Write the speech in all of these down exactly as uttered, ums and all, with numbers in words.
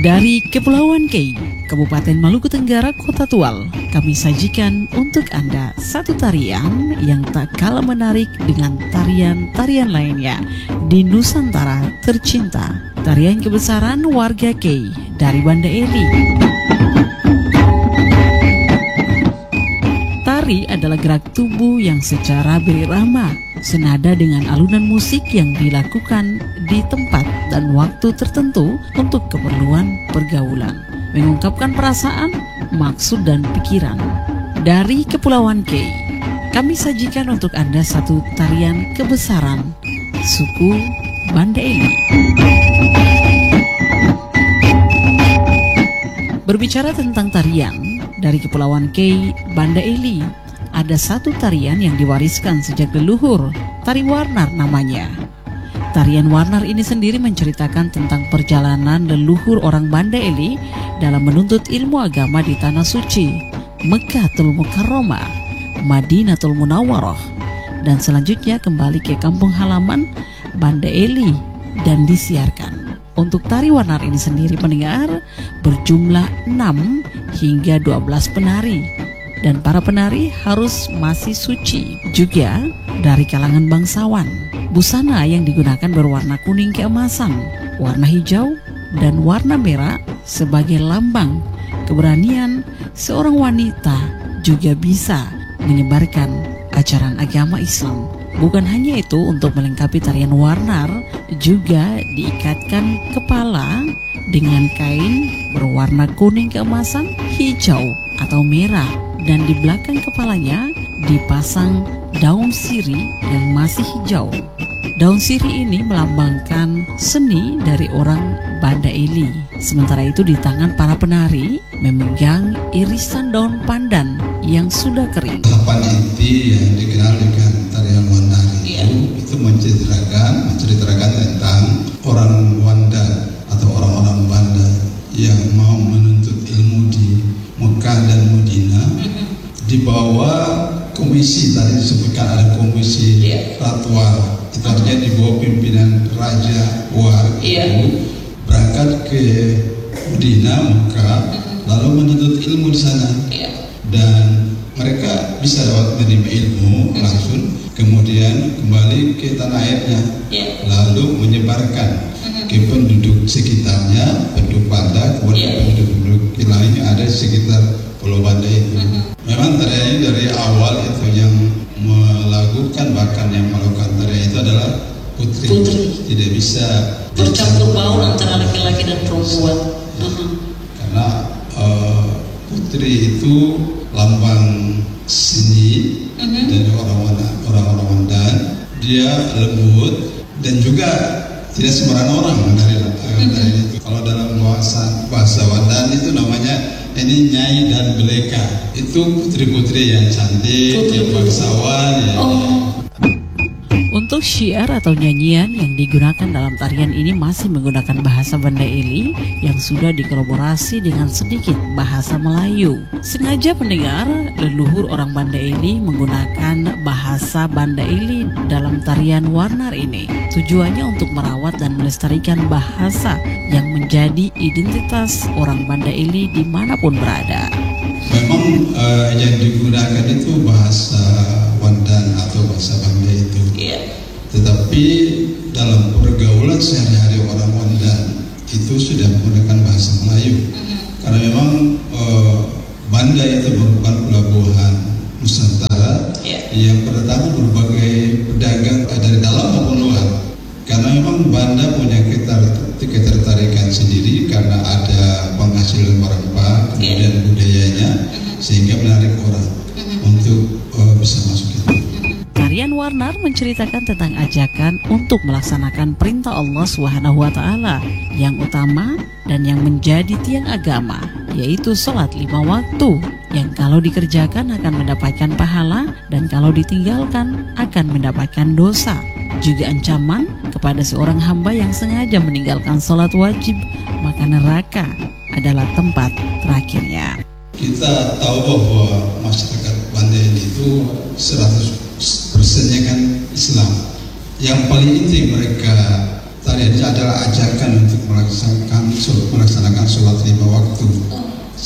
Dari Kepulauan Kei, Kabupaten Maluku Tenggara, Kota Tual, kami sajikan untuk Anda satu tarian yang tak kalah menarik dengan tarian-tarian lainnya di Nusantara tercinta. Tarian kebesaran warga Kei dari Banda Eli. Tari adalah gerak tubuh yang secara berirama, senada dengan alunan musik yang dilakukan di tempat dan waktu tertentu untuk keperluan pergaulan, mengungkapkan perasaan, maksud dan pikiran. Dari Kepulauan Kei, kami sajikan untuk Anda satu tarian kebesaran suku Banda Eli. Berbicara tentang tarian dari Kepulauan Kei, Banda Eli, ada satu tarian yang diwariskan sejak leluhur, tari Warnar namanya. Tarian Warnar ini sendiri menceritakan tentang perjalanan leluhur orang Banda Eli dalam menuntut ilmu agama di Tanah Suci, Mekkatul Mukarramah, Madinatul Munawwarah, dan selanjutnya kembali ke kampung halaman Banda Eli dan disiarkan. Untuk tari Warnar ini sendiri pendengar berjumlah enam hingga dua belas penari, dan para penari harus masih suci, juga dari kalangan bangsawan. Busana yang digunakan berwarna kuning keemasan, warna hijau, dan warna merah sebagai lambang keberanian seorang wanita juga bisa menyebarkan ajaran agama Islam. Bukan hanya itu, untuk melengkapi tarian Warnar juga diikatkan kepala dengan kain berwarna kuning keemasan, hijau atau merah, dan di belakang kepalanya dipasang daun sirih yang masih hijau. Daun sirih ini melambangkan seni dari orang Banda Eli. Sementara itu di tangan para penari memegang irisan daun pandan yang sudah kering. Tahapan inti yang dikenal dengan tarian Warnar itu, yeah. itu menceritakan, menceritakan tentang orang Wanda atau orang-orang Banda yang mau menuntut ilmu di Mekah dan Madinah. Mm-hmm. Di bawah komisi, tadi disebutkan ada komisi yeah. Ratwar, itu artinya di bawah pimpinan Raja War, yeah. itu berangkat ke Madinah, Mekah, mm-hmm. lalu menuntut ilmu di sana, yeah. dan mereka bisa dapat menerima ilmu mm-hmm. langsung, kemudian kembali ke tanah airnya, yeah. lalu menyebarkan mm-hmm. ke penduduk sekitarnya, penduduk Banda, kemudian yeah. penduduk lainnya ada di sekitar Pulau Banda itu. Mm-hmm. Memang tarian dari awal itu yang melakukan, bahkan yang melakukan tarian itu adalah putri. putri. Tidak bisa bercampur baur antara laki-laki dan perempuan. Ya. Uh-huh. Karena uh, putri itu lambang seni uh-huh. dari orang-orang orang-orang Wandan. Dia lembut dan juga tidak sembarangan orang dari uh-huh. tarian itu. Kalau dalam bahasa bahasa Wandan itu namanya ini Nyai dan Beleka, itu putri-putri yang cantik, putri yang bangsawan ya. Oh. Untuk syiar atau nyanyian yang digunakan dalam tarian ini masih menggunakan bahasa Banda Eli yang sudah dikolaborasi dengan sedikit bahasa Melayu. Sengaja pendengar, leluhur orang Banda Eli menggunakan bahasa Banda Eli dalam tarian Warnar ini. Tujuannya untuk merawat dan melestarikan bahasa yang menjadi identitas orang Banda Eli dimanapun berada. Memang uh, yang digunakan itu bahasa Wandan atau bahasa Banda itu. Yeah. Tetapi dalam pergaulan sehari-hari orang Wandan itu sudah menggunakan bahasa Melayu. Mm-hmm. Karena memang uh, Banda itu merupakan pelabuhan Nusantara yeah. yang berdatangan berbagai pedagang dari dalam maupun luar. Karena memang Banda punya ketertarikan sendiri karena ada penghasilan rempah, kemudian yeah. budayanya, mm-hmm. sehingga menarik orang mm-hmm. untuk uh, bisa masuk itu. Tarian Warnar menceritakan tentang ajakan untuk melaksanakan perintah Allah Subhanahu wa taala yang utama dan yang menjadi tiang agama, yaitu sholat lima waktu yang kalau dikerjakan akan mendapatkan pahala dan kalau ditinggalkan akan mendapatkan dosa. Juga ancaman kepada seorang hamba yang sengaja meninggalkan sholat wajib, maka neraka adalah tempat terakhirnya. Kita tahu bahwa masyarakat Banda itu seratus persennya kan Islam. Yang paling inti mereka tarian adalah ajakan untuk melaksanakan melaksanakan sholat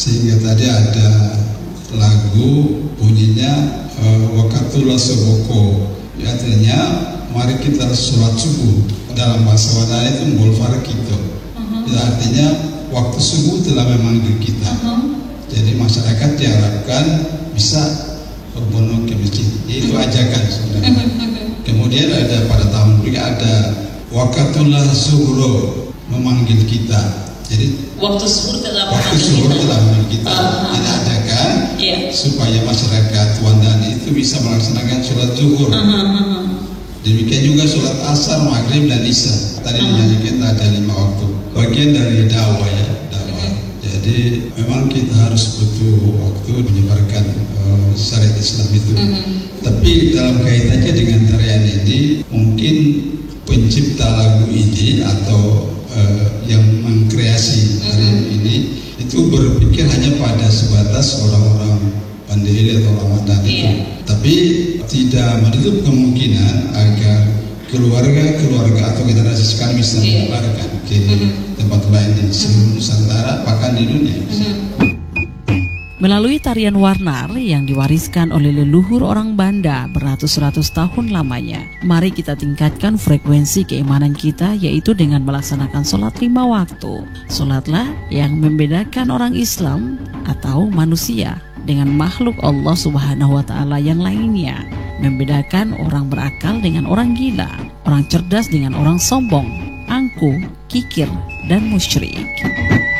Sehingga tadi ada lagu bunyinya uh, wakatulah soboko, artinya mari kita sholat subuh. Dalam bahasa Wadana itu bolfar kita. Uh-huh. Itu artinya waktu subuh telah memanggil kita. Uh-huh. Jadi masyarakat diharapkan bisa berbondong ke masjid. Itu ajakan sebenarnya. Uh-huh. Kemudian ada pada tahun berikutnya ada wakatulah subuh memanggil kita. Jadi waktu subuh telah waktu subuh telah memanggil kita. Uh-huh. Ini ajakan yeah. supaya masyarakat Wandani itu bisa melaksanakan sholat zuhur. Uh-huh. Demikian juga sholat asar, maghrib dan isya. Tadi dinyanyikan uh-huh. ada lima waktu. Bagian dari dakwah ya, dakwah. Uh-huh. Jadi memang kita harus butuh waktu menyebarkan uh, syariat Islam itu. Uh-huh. Tapi dalam kaitannya dengan tarian ini, mungkin pencipta lagu ini atau uh, yang mengkreasi tarian uh-huh. ini itu berpikir hanya pada sebatas orang-orang Bandeli atau orang Wandani yeah. itu. Tapi tidak menutup kemungkinan agar keluarga-keluarga atau generasi sekarang bisa yeah. menyebarkan ke mm-hmm. tempat lain di seluruh Nusantara, bahkan di dunia. Mm-hmm. Melalui tarian Warnar yang diwariskan oleh leluhur orang Banda beratus-ratus tahun lamanya, mari kita tingkatkan frekuensi keimanan kita, yaitu dengan melaksanakan sholat lima waktu. Sholatlah yang membedakan orang Islam atau manusia dengan makhluk Allah Subhanahu wa Ta'ala yang lainnya, membedakan orang berakal dengan orang gila, orang cerdas dengan orang sombong, angkuh, kikir, dan musyrik.